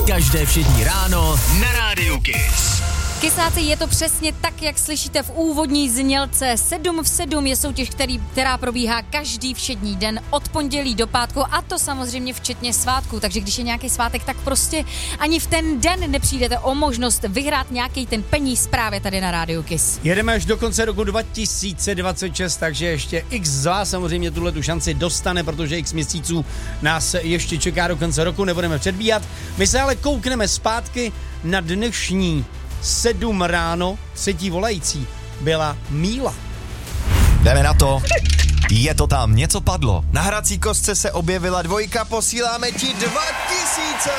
Každé všední ráno na Rádiu Kiss. Kysáci, je to přesně tak, jak slyšíte v úvodní znělce. 7 v 7 je soutěž, která probíhá každý všední den od pondělí do pátku, a to samozřejmě včetně svátku. Takže když je nějaký svátek, tak prostě ani v ten den nepřijdete o možnost vyhrát nějaký ten peníz právě tady na Rádiu Kiss. Jedeme až do konce roku 2026, takže ještě x z vás samozřejmě tuhletu šanci dostane, protože x měsíců nás ještě čeká do konce roku, nebudeme předbíhat. My se ale koukneme zpátky na dnešní 7 ráno. Třetí volající byla Míla. Jdeme na to. Je to tam, něco padlo. Na hrací kostce se objevila dvojka, posíláme ti 2000.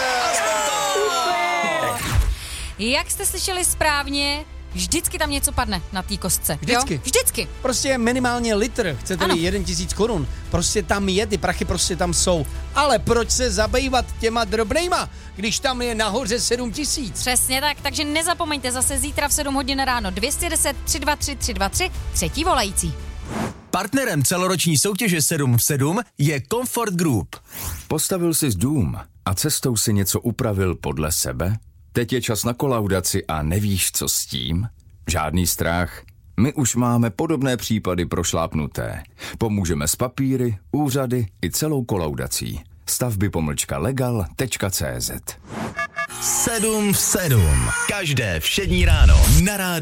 Jak jste slyšeli správně, vždycky tam něco padne na té kostce. Vždycky. Jo? Vždycky. Prostě minimálně litr, chcete-li 1000 korun. Prostě tam je, ty prachy prostě tam jsou. Ale proč se zabývat těma drobnejma, když tam je nahoře 7000? Přesně tak, takže nezapomeňte zase zítra v 7 hodin ráno 210 323 323 třetí volající. Partnerem celoroční soutěže 7 v 7 je Comfort Group. Postavil jsi dům a cestou si něco upravil podle sebe? Teď je čas na kolaudaci a nevíš, co s tím? Žádný strach. My už máme podobné případy prošlápnuté. Pomůžeme s papíry, úřady i celou kolaudací. Stavby-legal.cz 7 v 7. Každé všední ráno na Rádiu